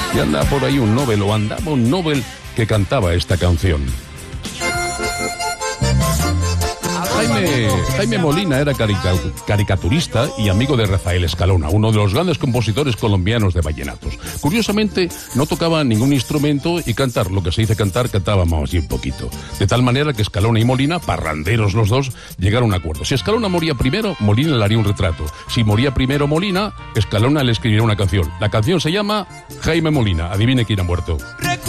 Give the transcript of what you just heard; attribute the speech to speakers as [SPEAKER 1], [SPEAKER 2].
[SPEAKER 1] Y anda por ahí un Nobel, o andaba un Nobel que cantaba esta canción. Jaime Molina era caricaturista y amigo de Rafael Escalona, uno de los grandes compositores colombianos de vallenatos. Curiosamente, no tocaba ningún instrumento y cantar, lo que se dice cantar, cantábamos y un poquito. De tal manera que Escalona y Molina, parranderos los dos, llegaron a un acuerdo. Si Escalona moría primero, Molina le haría un retrato. Si moría primero Molina, Escalona le escribiría una canción. La canción se llama Jaime Molina. Adivine quién ha muerto.